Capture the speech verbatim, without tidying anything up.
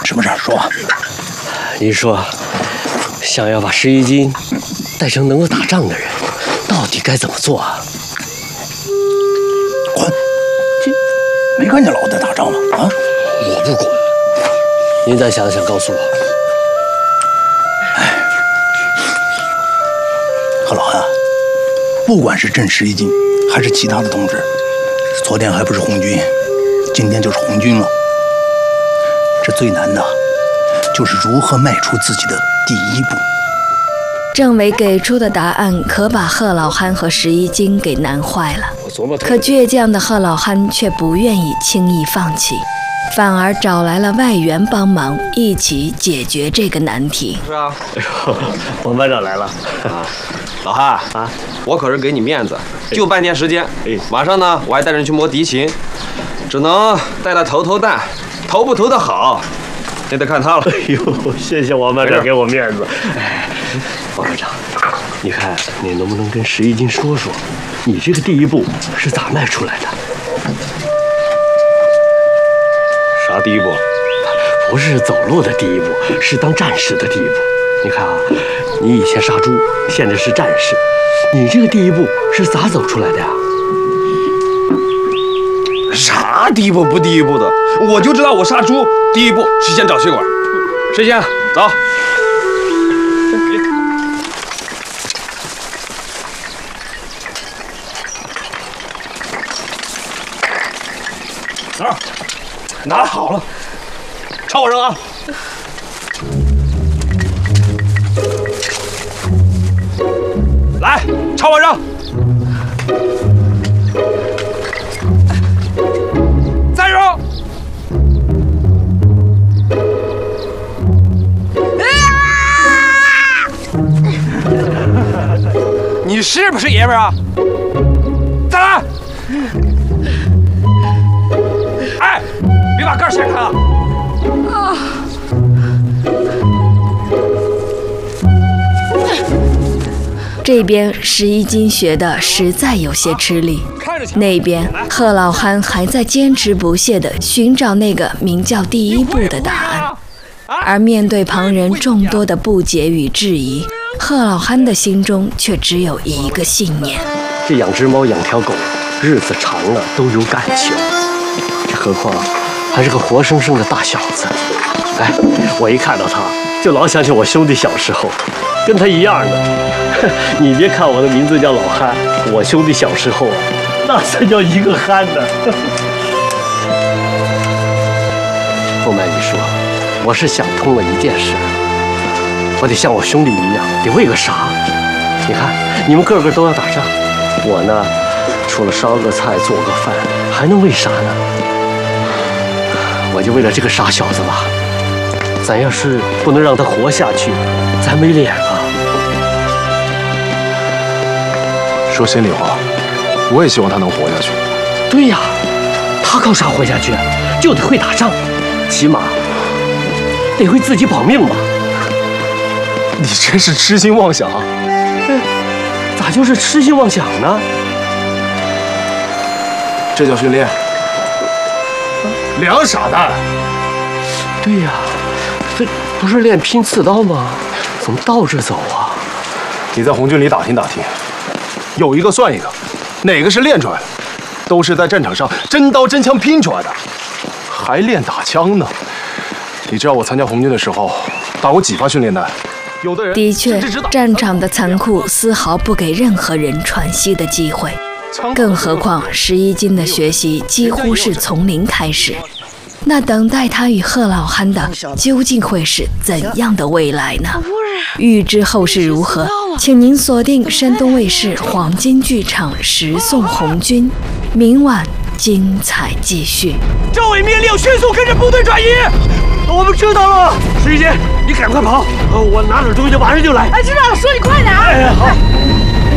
什么事儿？说。 您说，想要把十一金带成能够打仗的人，到底该怎么做啊？ 滚！这没看见老子在打仗吗？啊！ 我不管。您再想想，告诉我。 哎，贺老汉，不管是朕十一金，还是其他的同志，昨天还不是红军，今天就是红军了。这最难的，就是如何迈出自己的第一步。 政委给出的答案可把贺老憨和十一金给难坏了，可倔强的贺老憨却不愿意轻易放弃，反而找来了外援帮忙，一起解决这个难题。 是啊， 哎呦，王班长来了啊！老汉啊，我可是给你面子，就半天时间。哎，晚上呢，我还带人去摸敌情，只能带他投投弹，投不投得好，那得看他了。 哎呦，谢谢王班长给我面子。哎，王班长，你看你能不能跟十一金说说，你这个第一步是咋迈出来的？ 啥第一步？ 不是走路的第一步，是当战士的第一步。你看啊，你以前杀猪，现在是战士，你这个第一步是咋走出来的呀？ 啥第一步不第一步的？我就知道我杀猪第一步是先找血管。谁先？走。哪儿？拿好了，朝我扔啊！来，朝我扔！再扔！你是不是爷们儿啊？再来！哎，别把盖掀开啊！啊！ 这边十一金学的实在有些吃力，那边贺老憨还在坚持不懈地寻找那个名叫第一步的答案。而面对旁人众多的不解与质疑，贺老憨的心中却只有一个信念： 这养只猫养条狗，日子长了都有感情，何况还是个活生生的大小子。哎，我一看到他就老想起我兄弟小时候，跟他一样的。你别看我的名字叫老憨，我兄弟小时候啊，那才叫一个憨呢。后面你说，我是想通了一件事，我得像我兄弟一样，得为个啥？你看，你们个个都要打仗，我呢，除了烧个菜做个饭，还能为啥呢？我就为了这个傻小子吧，咱要是不能让他活下去，咱没脸啊。 说心里话，我也希望他能活下去。 对呀，他靠啥活下去？就得会打仗，起码得会自己保命吧。 你真是痴心妄想。 哎，咋就是痴心妄想呢？ 这叫训练。两傻蛋。 对呀，这不是练拼刺刀吗？怎么倒着走啊？ 你在红军里打听打听。有一个算一个，哪个是练出来的？都是在战场上真刀真枪拼出来的，还练打枪呢。你知道我参加红军的时候打过几发训练弹？有的人的确，战场的残酷丝毫不给任何人喘息的机会。更何况十一金的学习几乎是从零开始，那等待他与贺老憨的究竟会是怎样的未来呢？欲知后事如何，请您锁定山东卫视黄金剧场《十送红军》，明晚精彩继续。 政委命令迅速跟着部队转移。我们知道了，十一金，你赶快跑，我拿点东西，马上就来。 哎，知道了，说你快点啊！ 哎，好。